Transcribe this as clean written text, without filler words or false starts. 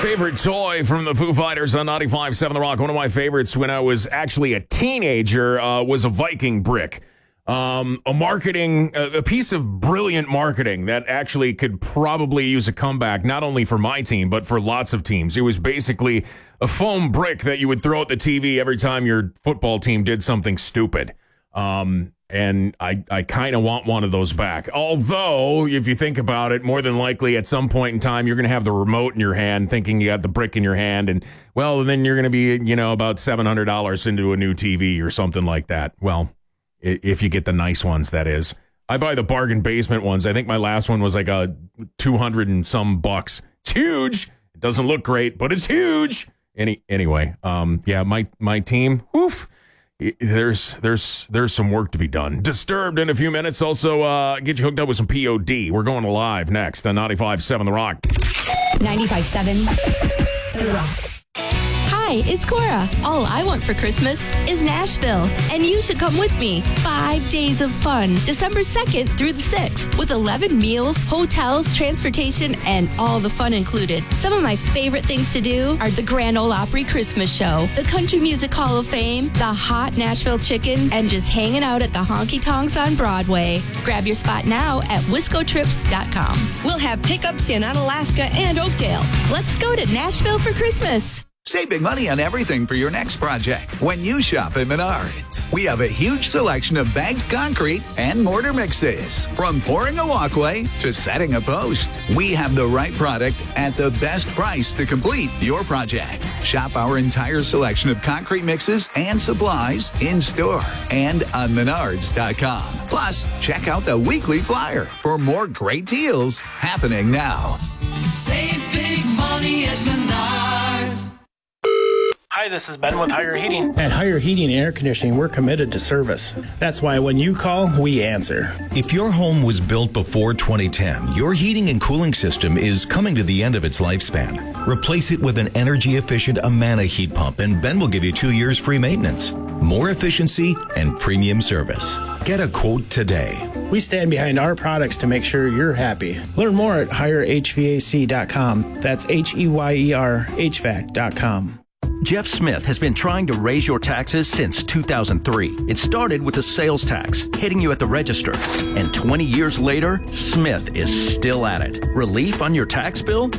Favorite toy from the Foo Fighters on 95.7 The Rock. One of my favorites when I was actually a teenager was a Viking brick. A piece of brilliant marketing that actually could probably use a comeback, not only for my team, but for lots of teams. It was basically a foam brick that you would throw at the TV every time your football team did something stupid. And I kind of want one of those back. Although, if you think about it, more than likely at some point in time, you're going to have the remote in your hand thinking you got the brick in your hand. And, well, then you're going to be, about $700 into a new TV or something like that. Well, if you get the nice ones, that is. I buy the bargain basement ones. I think my last one was like a 200 and some bucks. It's huge. It doesn't look great, but it's huge. Anyway, my team, oof. There's some work to be done. Disturbed in a few minutes. Also, get you hooked up with some POD. We're going live next on 95.7 The Rock. 95.7 The Rock. Hi, it's Cora. All I want for Christmas is Nashville, and you should come with me. 5 days of fun, December 2nd through the 6th, with 11 meals, hotels, transportation, and all the fun included. Some of my favorite things to do are the Grand Ole Opry Christmas Show, the Country Music Hall of Fame, the hot Nashville chicken, and just hanging out at the honky tonks on Broadway. Grab your spot now at WiscoTrips.com. We'll have pickups in Onalaska and Oakdale. Let's go to Nashville for Christmas. Save big money on everything for your next project when you shop at Menards. We have a huge selection of bagged concrete and mortar mixes. From pouring a walkway to setting a post, we have the right product at the best price to complete your project. Shop our entire selection of concrete mixes and supplies in store and on Menards.com. Plus, check out the weekly flyer for more great deals happening now. Save big money at Menards. Hi, this is Ben with Higher Heating. At Higher Heating and Air Conditioning, we're committed to service. That's why when you call, we answer. If your home was built before 2010, your heating and cooling system is coming to the end of its lifespan. Replace it with an energy-efficient Amana heat pump, and Ben will give you 2 years free maintenance, more efficiency, and premium service. Get a quote today. We stand behind our products to make sure you're happy. Learn more at HireHVAC.com. That's HEYER HVAC.com. Jeff Smith has been trying to raise your taxes since 2003. It started with the sales tax, hitting you at the register. And 20 years later, Smith is still at it. Relief on your tax bill?